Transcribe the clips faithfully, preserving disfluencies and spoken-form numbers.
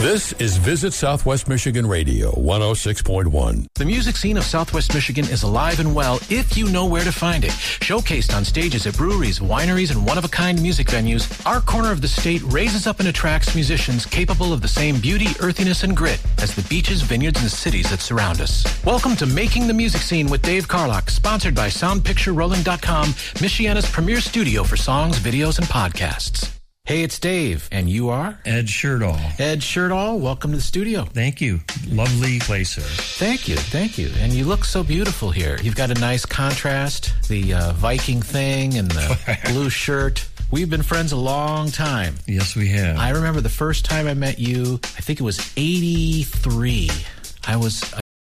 This is Visit Southwest Michigan Radio, one oh six point one. The music scene of Southwest Michigan is alive and well if you know where to find it. Showcased on stages at breweries, wineries, and one-of-a-kind music venues, our corner of the state raises up and attracts musicians capable of the same beauty, earthiness, and grit as the beaches, vineyards, and cities that surround us. Welcome to Making the Music Scene with Dave Carlock, sponsored by sound picture rolling dot com, Michiana's premier studio for songs, videos, and podcasts. Hey, it's Dave, and you are? Ed Sherdahl. Ed Sherdahl, welcome to the studio. Thank you. Lovely place, sir. Thank you, thank you. And you look so beautiful here. You've got a nice contrast, the uh, Viking thing and the blue shirt. We've been friends a long time. Yes, we have. I remember the first time I met you, I think it was eighty-three. I was...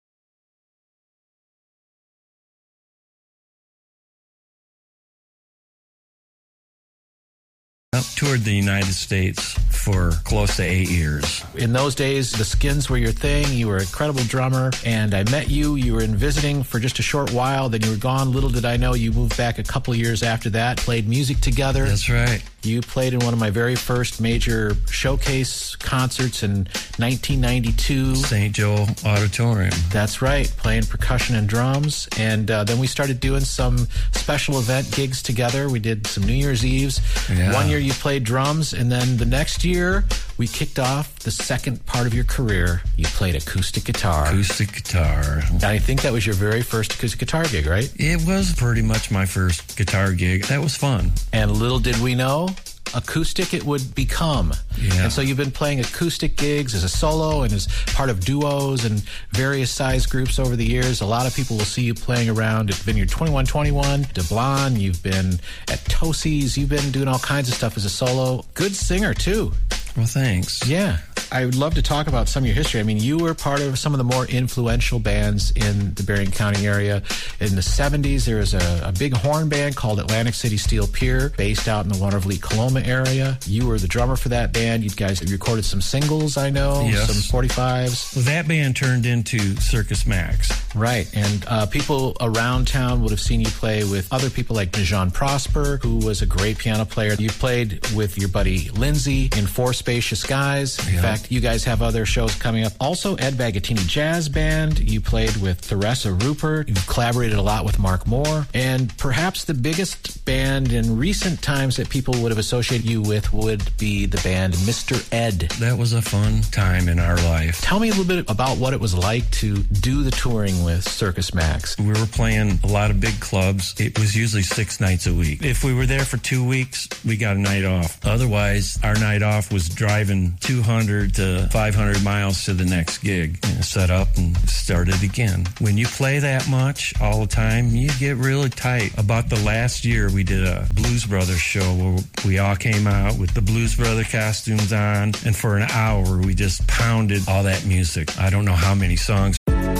I toured the United States for close to eight years. In those days, the Skins were your thing. You were an incredible drummer, and I met you. You were in visiting for just a short while. Then you were gone. Little did I know you moved back a couple years after that, played music together. That's right. You played in one of my very first major showcase concerts in nineteen ninety-two. Saint Joe Auditorium. That's right, playing percussion and drums. And uh, then we started doing some special event gigs together. We did some New Year's Eves. Yeah. One year you played drums, and then the next year we kicked off the second part of your career. You played acoustic guitar. Acoustic guitar. I think that was your very first acoustic guitar gig, right? It was pretty much my first guitar gig. That was fun. And little did we know, acoustic it would become. Yeah. And so you've been playing acoustic gigs as a solo and as part of duos and various size groups over the years. A lot of people will see you playing around at Vineyard twenty-one twenty-one, DeBlanc. You've been at Tosi's. You've been doing all kinds of stuff as a solo. Good singer, too. Well, thanks. Yeah. I would love to talk about some of your history. I mean, you were part of some of the more influential bands in the Berrien County area. In the seventies, there was a, a big horn band called Atlantic City Steel Pier, based out in the Watervliet, Coloma area. You were the drummer for that band. You guys recorded some singles, I know, yes. some forty-fives. Well, that band turned into Circus Max. Right. And uh, people around town would have seen you play with other people like Najon Prosper, who was a great piano player. You played with your buddy Lindsay in Four Spacious Skies. In Yep. fact, you guys have other shows coming up. Also, Ed Bagatini Jazz Band. You played with Theresa Rupert. You've collaborated a lot with Mark Moore. And perhaps the biggest band in recent times that people would have associated you with would be the band Mister Ed. That was a fun time in our life. Tell me a little bit about what it was like to do the touring with Circus Max. We were playing a lot of big clubs. It was usually six nights a week. If we were there for two weeks, we got a night off. Otherwise, our night off was driving two hundred to five hundred miles to the next gig. And set up and start it again. When you play that much all the time, you get really tight. About the last year, we did a Blues Brothers show where we all came out with the Blues Brother costumes on, and for an hour, we just pounded all that music. I don't know how many songs.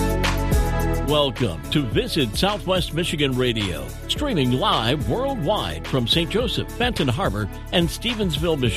Welcome to Visit Southwest Michigan Radio, streaming live worldwide from Saint Joseph, Benton Harbor, and Stevensville, Michigan.